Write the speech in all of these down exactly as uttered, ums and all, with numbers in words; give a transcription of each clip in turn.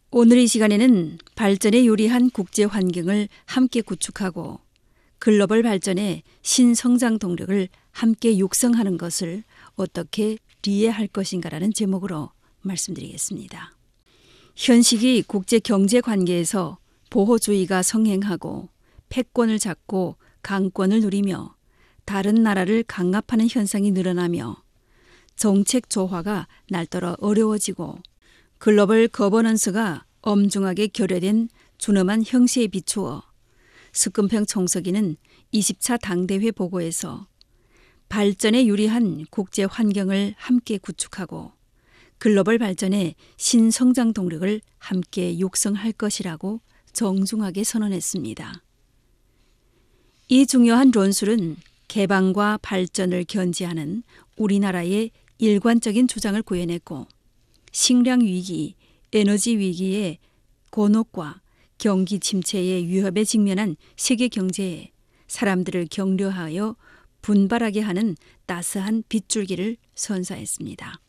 오늘 이 시간에는 발전에 유리한 국제 환경을 함께 구축하고 글로벌 발전의 신성장 동력을 함께 육성하는 것을 어떻게 이해할 것인가라는 제목으로 말씀드리겠습니다. 현 시기 국제 경제 관계에서 보호주의가 성행하고 패권을 잡고 강권을 누리며 다른 나라를 강압하는 현상이 늘어나며 정책 조화가 날더러 어려워지고 글로벌 거버넌스가 엄중하게 결여된 준엄한 형식에 비추어 스끈평 총서기는 이십 차 당대회 보고에서 발전에 유리한 국제 환경을 함께 구축하고 글로벌 발전의 신성장 동력을 함께 육성할 것이라고 정중하게 선언했습니다. 이 중요한論술은 개방과 발전을 견지하는 우리나라의 일관적인 주장을 구현했고 식량 위기, 에너지 위기의 곤혹과 경기 침체의 위협에 직면한 세계 경제에 사람들을 격려하여 분발하게 하는 따스한 빗줄기를 선사했습니다.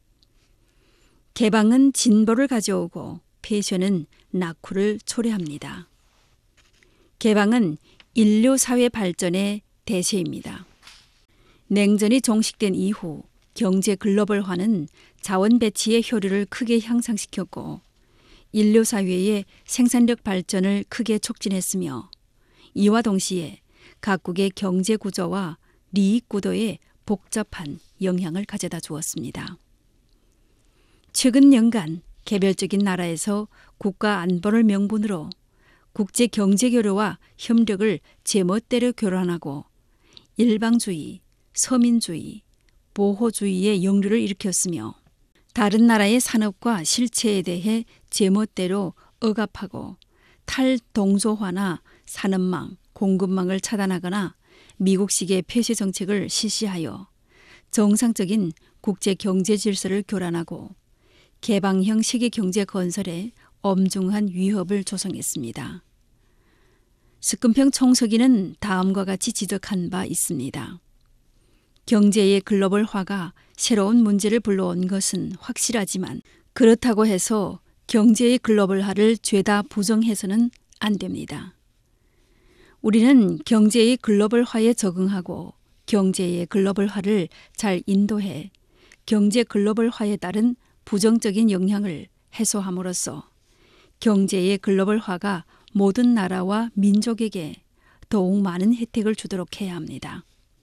개방은 진보를 가져오고 패션은 낙후를 초래합니다. 개방은 인류 사회 발전의 대세입니다. 냉전이 종식된 이후 경제 글로벌화는 자원 배치의 효率크게 향상시켰고 인류 사회의 생산력 발전을 크게 촉진했으며 이와 동시에 각국의 경제 구조와利益 구도에 복잡한 영향을 가져다 주었습니다. 최근 연간 개별적인 나라에서 국가 안보를 명분으로 국제 경제 교류와 협력을 제멋대로 교란하고 일방주의, 서민주의, 보호주의의 역류를 일으켰으며 다른 나라의 산업과 실체에 대해 제멋대로 억압하고 탈동조화나 산업망, 공급망을 차단하거나 미국식의 폐쇄 정책을 실시하여 정상적인 국제 경제 질서를 교란하고 개방형 세계 경제 건설에 엄중한 위협을 조성했습니다. 스끈평 총서기는 다음과 같이 지적한 바 있습니다. 경제의 글로벌화가 새로운 문제를 불러온 것은 확실하지만 그렇다고 해서 경제의 글로벌화를 죄다 부정해서는 안 됩니다. 우리는 경제의 글로벌화에 적응하고 경제의 글로벌화를 잘 인도해 경제 글로벌화에 따른 부정적인 영향을 해소함으로써 경제의 글로벌화가 모든 나라와 민족에게 더욱 많은 혜택을 주도록 해야 합니다.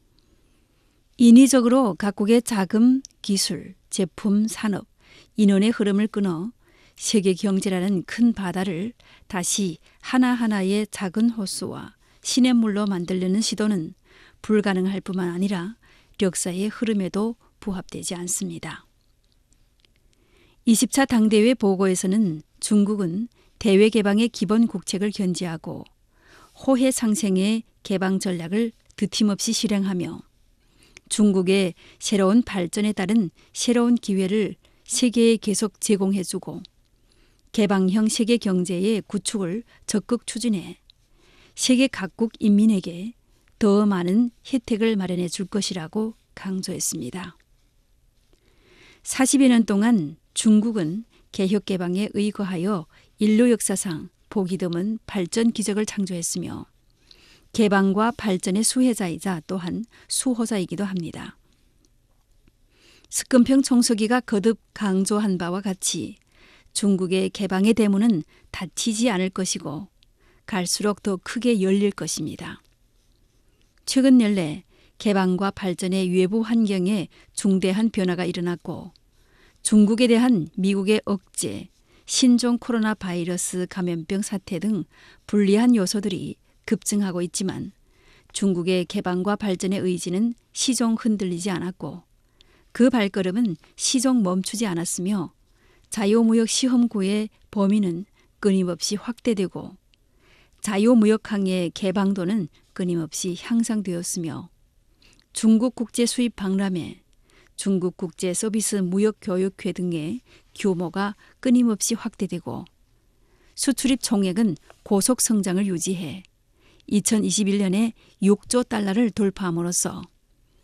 인위적으로 각국의 자금, 기술, 제품, 산업, 인원의 흐름을 끊어 세계 경제라는 큰 바다를 다시 하나하나의 작은 호수와 시냇물로 만들려는 시도는 불가능할 뿐만 아니라 역사의 흐름에도 부합되지 않습니다. 이십 차 당대회 보고에서는 중국은 대외 개방의 기본 국책을 견지하고 호혜 상생의 개방 전략을 드팀없이 실행하며 중국의 새로운 발전에 따른 새로운 기회를 세계에 계속 제공해주고 개방형 세계 경제의 구축을 적극 추진해 세계 각국 인민에게 더 많은 혜택을 마련해 줄 것이라고 강조했습니다. 사십여 년 동안 중국은 개혁 개방에 의거하여 인류 역사상 보기 드문 발전 기적을 창조했으며 개방과 발전의 수혜자이자 또한 수호자이기도 합니다. 스끈평 총서기가 거듭 강조한 바와 같이 중국의 개방의 대문은 닫히지 않을 것이고 갈수록 더 크게 열릴 것입니다. 최근 연래 개방과 발전의 외부 환경에 중대한 변화가 일어났고 중국에 대한 미국의 억제, 신종 코로나 바이러스 감염병 사태 등 불리한 요소들이 급증하고 있지만 중국의 개방과 발전의 의지는 시종 흔들리지 않았고 그 발걸음은 시종 멈추지 않았으며 자유무역 시험구의 범위는 끊임없이 확대되고 자유무역항의 개방도는 끊임없이 향상되었으며 중국 국제 수입 박람회, 중국 국제 서비스 무역 교육회 등의 규모가 끊임없이 확대되고 수출입 총액은 고속 성장을 유지해 이천이십일 년에 육조 달러를 돌파함으로써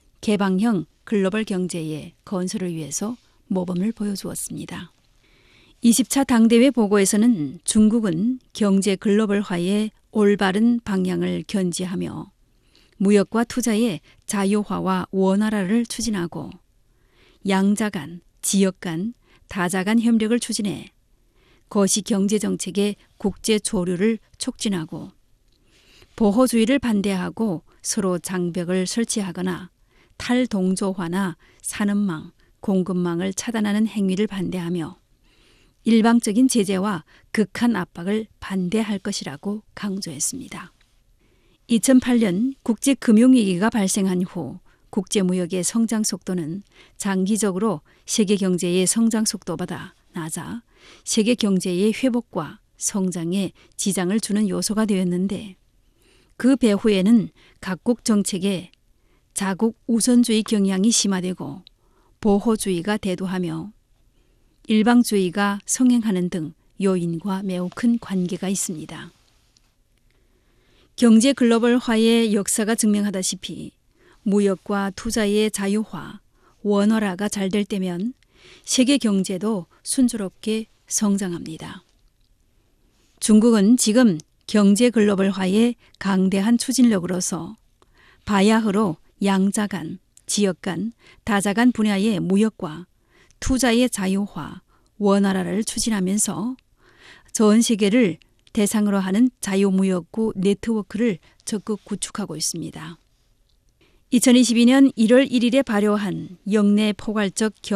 개방형 글로벌 경제의 건설을 위해서 모범을 보여주었습니다. 이십 차 당대회 보고에서는 중국은 경제 글로벌화의 올바른 방향을 견지하며 무역과 투자의 자유화와 원활화를 추진하고 양자 간, 지역 간, 다자 간 협력을 추진해 거시 경제정책의 국제 조류를 촉진하고 보호주의를 반대하고 서로 장벽을 설치하거나 탈동조화나 산업망, 공급망을 차단하는 행위를 반대하며 일방적인 제재와 극한 압박을 반대할 것이라고 강조했습니다. 이천팔 년 국제금융위기가 발생한 후 국제무역의 성장 속도는 장기적으로 세계 경제의 성장 속도보다 낮아 세계 경제의 회복과 성장에 지장을 주는 요소가 되었는데 그 배후에는 각국 정책에 자국 우선주의 경향이 심화되고 보호주의가 대두하며 일방주의가 성행하는 등 요인과 매우 큰 관계가 있습니다. 경제 글로벌화의 역사가 증명하다시피 무역과 투자의 자유화, 원활화가 잘 될 때면 세계 경제도 순조롭게 성장합니다. 중국은 지금 경제 글로벌화의 강대한 추진력으로서 바야흐로 양자 간, 지역 간, 다자 간 분야의 무역과 투자의 자유화, 원활화를 추진하면서 전 세계를 대상으로 하는 자유무역구 네트워크를 적극 구축하고 있습니다. 이천이십이 년 일월 일일에 발효한 역내 포괄적